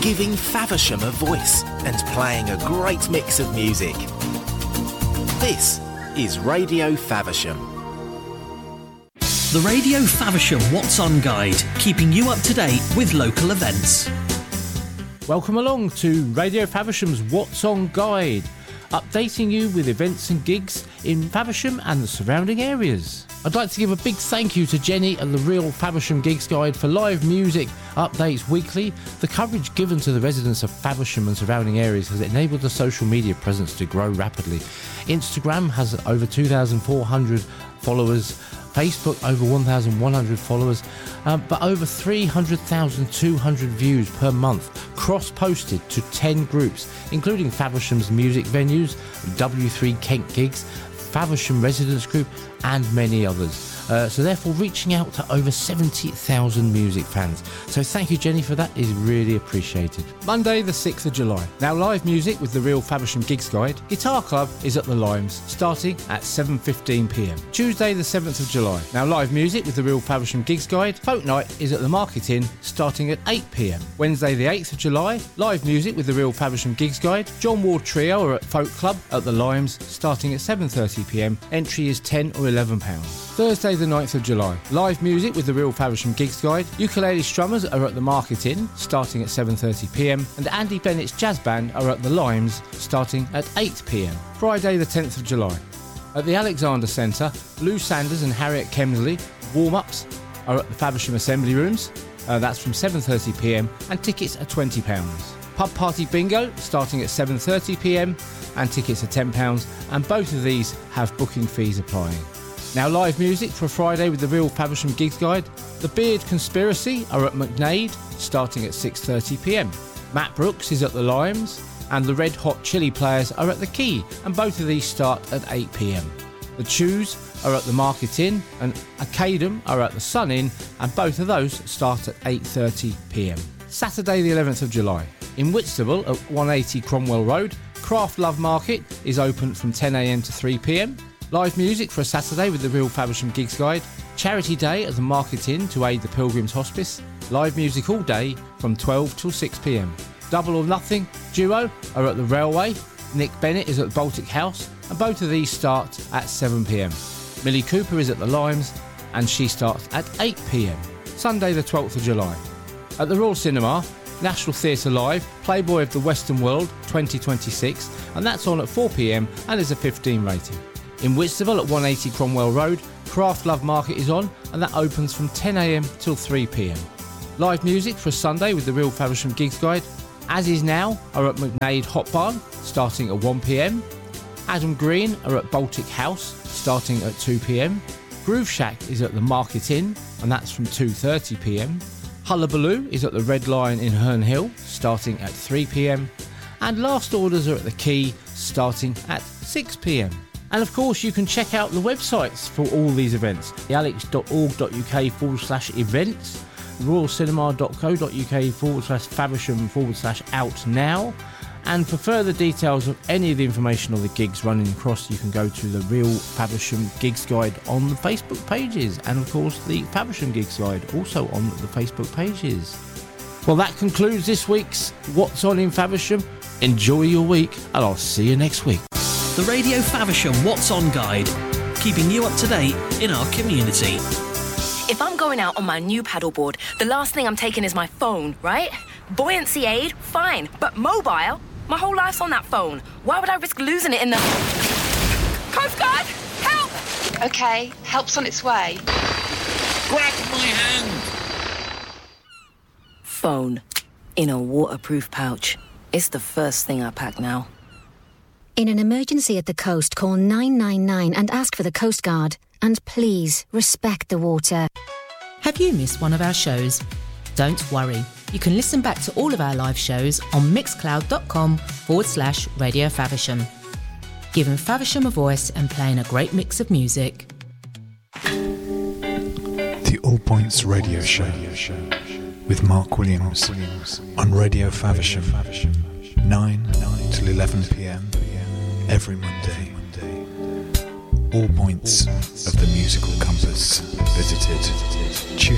giving Faversham a voice and playing a great mix of music. This is Radio Faversham. The Radio Faversham What's On Guide, keeping you up to date with local events. Welcome along to Radio Faversham's What's On Guide, updating you with events and gigs in Faversham and the surrounding areas. I'd like to give a big thank you to Jenny and the Real Faversham Gigs Guide for live music updates weekly. The coverage given to the residents of Faversham and surrounding areas has enabled the social media presence to grow rapidly. Instagram has over 2,400 followers, Facebook over 1,100 followers, but over 300,200 views per month, cross-posted to 10 groups, including Faversham's music venues, W3 Kent Gigs, Faversham Residents Group and many others. So therefore reaching out to over 70,000 music fans. So thank you, Jenny, for that. Is really appreciated. Monday the 6th of July. Now live music with the Real Faversham Gigs Guide. Guitar Club is at the Limes, starting at 7:15pm. Tuesday the 7th of July. Now live music with the Real Faversham Gigs Guide. Folk Night is at the Market Inn, starting at 8pm. Wednesday the 8th of July. Live music with the Real Faversham Gigs Guide. John Ward Trio are at Folk Club at the Limes, starting at 7:30pm. Entry is £10 or £11. Thursday the 9th of July. Live music with the Real Faversham Gigs Guide. Ukulele Strummers are at the Market Inn, starting at 7:30pm. And Andy Bennett's Jazz Band are at the Limes, starting at 8pm. Friday the 10th of July. At the Alexander Centre, Lou Sanders and Harriet Kemsley warm-ups are at the Faversham Assembly Rooms. That's from 7:30pm and tickets are £20. Pub Party Bingo starting at 7:30pm and tickets are £10, and both of these have booking fees applying. Now live music for Friday with the Real Faversham Gigs Guide. The Beard Conspiracy are at McNade, starting at 6:30pm. Matt Brooks is at the Limes, and the Red Hot Chili Players are at the Quay, and both of these start at 8pm. The Chews are at the Market Inn, and Academ are at the Sun Inn, and both of those start at 8:30pm. Saturday the 11th of July. In Whitstable at 180 Cromwell Road, Craft Love Market is open from 10am to 3pm. Live music for a Saturday with the Real Faversham Gigs Guide. Charity Day at the Market Inn to aid the Pilgrims Hospice. Live music all day from 12 till 6pm. Double or Nothing duo are at the Railway. Nick Bennett is at the Baltic House, and both of these start at 7pm. Millie Cooper is at the Limes, and she starts at 8pm. Sunday the 12th of July. At the Royal Cinema, National Theatre Live, Playboy of the Western World 2026, and that's on at 4pm and is a 15 rating. In Whitstable at 180 Cromwell Road, Craft Love Market is on, and that opens from 10am till 3pm. Live music for a Sunday with the Real Faversham Gigs Guide. As Is Now are at McNade Hot Barn, starting at 1pm. Adam Green are at Baltic House, starting at 2pm. Groove Shack is at the Market Inn, and that's from 2:30pm. Hullabaloo is at the Red Lion in Herne Hill, starting at 3pm. And Last Orders are at the Quay, starting at 6pm. And of course, you can check out the websites for all these events. alex.org.uk/events, royalcinema.co.uk/Faversham/out now. And for further details of any of the information on the gigs running across, you can go to the Real Faversham Gigs Guide on the Facebook pages. And of course, the Faversham Gigs Guide also on the Facebook pages. Well, that concludes this week's What's On in Faversham. Enjoy your week, and I'll see you next week. The Radio Faversham What's On Guide, keeping you up to date in our community. If I'm going out on my new paddleboard, the last thing I'm taking is my phone, right? Buoyancy aid, fine, but mobile? My whole life's on that phone. Why would I risk losing it in the... Coast Guard, help! Okay, help's on its way. Grab my hand! Phone. In a waterproof pouch. It's the first thing I pack now. In an emergency at the coast, call 999 and ask for the Coast Guard. And please, respect the water. Have you missed one of our shows? Don't worry. You can listen back to all of our live shows on mixcloud.com/Radio Faversham. Giving Faversham a voice and playing a great mix of music. The All Points Radio Show with Mark Williams on Radio Faversham, 9 till 11pm every Monday. All points of the musical compass visited.